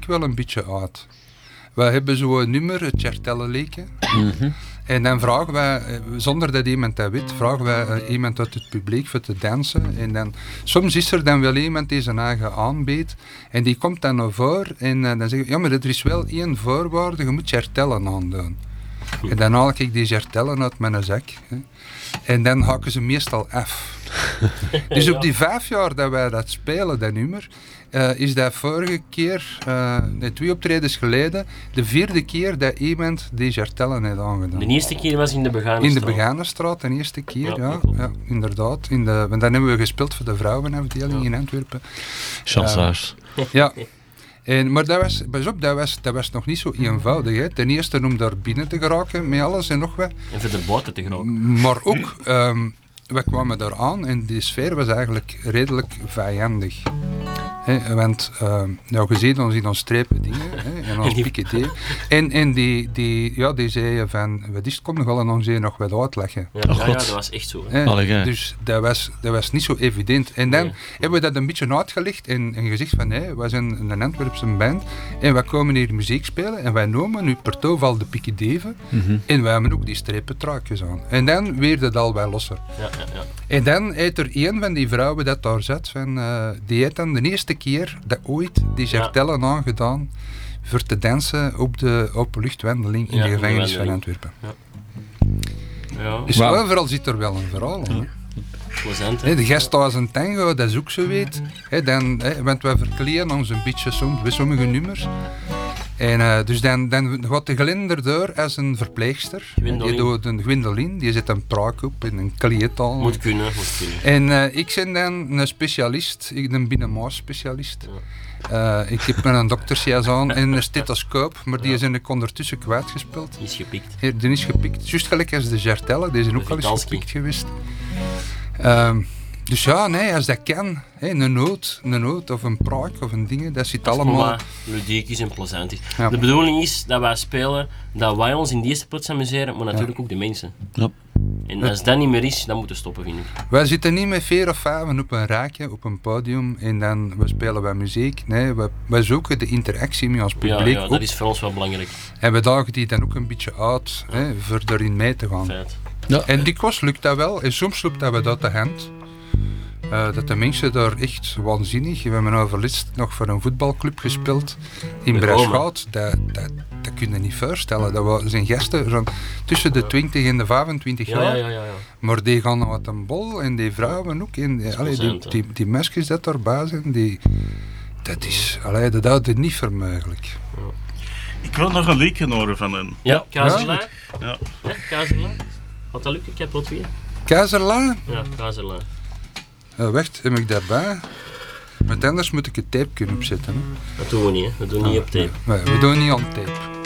wel een beetje uit. We hebben zo'n nummer, het Chertelle-leken. En dan vragen wij, zonder dat iemand dat weet, vragen wij iemand uit het publiek voor te dansen. En dan, soms is er dan wel iemand die zijn eigen aanbiedt. En die komt dan naar voren en dan zeg ik, ja, maar er is wel één voorwaarde, je moet Chertellen aandoen. En dan haal ik die Chertellen uit mijn zak. Hè. En dan haken ze meestal af. Dus op die 5 jaar dat wij dat spelen, dat nummer, is dat vorige keer, 2 optredens geleden, de 4e keer dat iemand die Chertellen heeft aangedaan. De eerste keer was in de Begaanstraat. In de Begaanstraat, de eerste keer, ja inderdaad. Want dan hebben we gespeeld voor de vrouwenafdeling in Antwerpen. Chansaars. Ja. Maar dat was nog niet zo eenvoudig. Hè. Ten eerste om daar binnen te geraken met alles en nog wat. En voor de buiten te geraken. Maar ook, we kwamen daar aan en die sfeer was eigenlijk redelijk vijandig. Want je ziet ons in ons strepen dingen en ons piqueté. En die zei van, wat is het, kom nog wel aan ons nog wat uitleggen. Ja, dat was echt zo. Dus dat was niet zo evident. En dan hebben we dat een beetje uitgelegd en gezegd van, wij zijn een Antwerpse band en wij komen hier muziek spelen en wij noemen nu per toeval de piquedeven en wij hebben ook die strepentraakjes aan. En dan werd het al wel losser. Ja. En dan heeft er een van die vrouwen dat daar zat, die heeft dan de eerste keer dat ooit die Chertellen aangedaan voor te dansen op de openluchtwandeling in de gevangenis van Antwerpen. Ja. Dus overal zit er wel een verhaal aan. Plezant, de Gasthuizen Tango, dat is ook zo weet. Want wij verkleden ons een beetje soms bij sommige nummers. En dus dan gaat de Glender door als een verpleegster. Die doet een Gwendolyn, die zet een praak op en een kleed aan. Moet kunnen. En ik ben dan een specialist, ik ben een binnenmaas-specialist. Ik heb een doktersjas aan en een stethoscoop, maar die zijn ik ondertussen kwijtgespeeld. Die is gepikt. Die is gepikt, juist gelijk als de Chertelle, die zijn ook al eens gepikt geweest. Dus als dat kan, een noot of een praak of een ding, dat zit allemaal... ludiek is en plezant is. Ja. De bedoeling is dat wij spelen, dat wij ons in die eerste plaats amuseren, maar natuurlijk ook de mensen. Ja. En als dat niet meer is, dan moeten we stoppen, vind ik. Wij zitten niet met 4 of 5 op een raakje, op een podium en dan we spelen wij muziek. Nee, wij zoeken de interactie met ons publiek Ja, dat is voor ons wel belangrijk. En we dagen die dan ook een beetje uit, voor erin mee te gaan. Feit. Ja. En dikwijls lukt dat wel en soms loopt dat uit de hand. Dat de mensen daar echt waanzinnig. We hebben overlast nog voor een voetbalclub gespeeld in Breschouw. Dat kun je niet voorstellen. Dat zijn gasten van tussen de 20 en de 25 jaar. Ja. Maar die gaan uit een bol en die vrouwen ook. En die meisjes dat daarbij zijn, dat houdt het niet voor mogelijk. Ik wil nog een liedje horen van hen. Ja, Kazerla. Ja, Kazerla. Gaat dat lukken? Ik heb wel 2. Kazerla? Ja, Kazerla. Wacht, heb ik daarbij? Want anders moet ik het tape kunnen opzetten. Hè? Dat doen we niet, hè. Dat doen we niet op tape. We doen niet aan tape.